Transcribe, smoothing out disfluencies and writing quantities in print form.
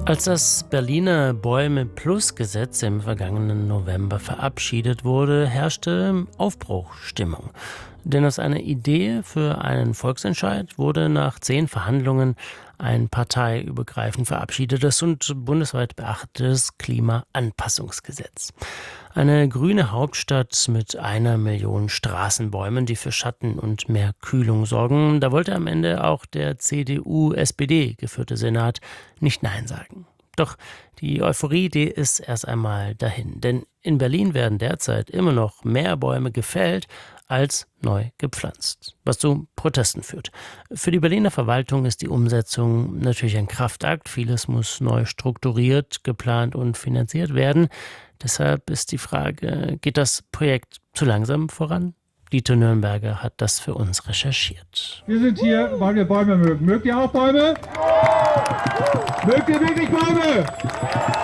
Als das Berliner Bäume-Plus-Gesetz im vergangenen November verabschiedet wurde, herrschte Aufbruchsstimmung. Denn aus einer Idee für einen Volksentscheid wurde nach 10 Verhandlungen ein parteiübergreifend verabschiedetes und bundesweit beachtetes Klimaanpassungsgesetz. Eine grüne Hauptstadt mit 1 Million Straßenbäumen, die für Schatten und mehr Kühlung sorgen. Da wollte am Ende auch der CDU-SPD geführte Senat nicht Nein sagen. Doch die Euphorie, die ist erst einmal dahin. Denn in Berlin werden derzeit immer noch mehr Bäume gefällt als neu gepflanzt, was zu Protesten führt. Für die Berliner Verwaltung ist die Umsetzung natürlich ein Kraftakt. Vieles muss neu strukturiert, geplant und finanziert werden. Deshalb ist die Frage, geht das Projekt zu langsam voran? Dieter Nürnberger hat das für uns recherchiert. Wir sind hier, weil wir Bäume mögen. Mögt ihr auch Bäume? Mögt ihr wirklich Bäume?